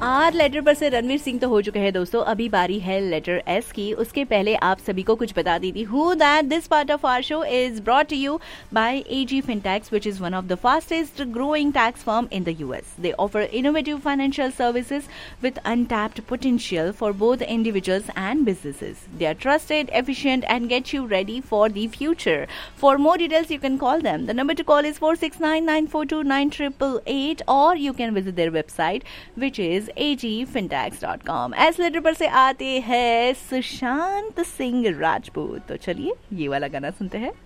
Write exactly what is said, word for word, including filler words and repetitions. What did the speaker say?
Are letter पर से रणवीर सिंह तो हो चुके हैं दोस्तों, अभी बारी है लेटर एस की। उसके पहले आप सभी को कुछ बता दी थी who that this part of our show is brought to you by AG फिनटेक्स, which is one of the fastest growing tax firm in the U S. They offer innovative financial services with untapped potential for both individuals and businesses. They are trusted, efficient, and get you ready for the future. For more details, you can call them. The number to call is four six nine nine four two nine eight eight eight, or you can visit their website, which is a g fintax dot com. S letter पर से आते हैं सुशांत सिंह राजपूत। तो चलिए ये वाला गाना सुनते हैं।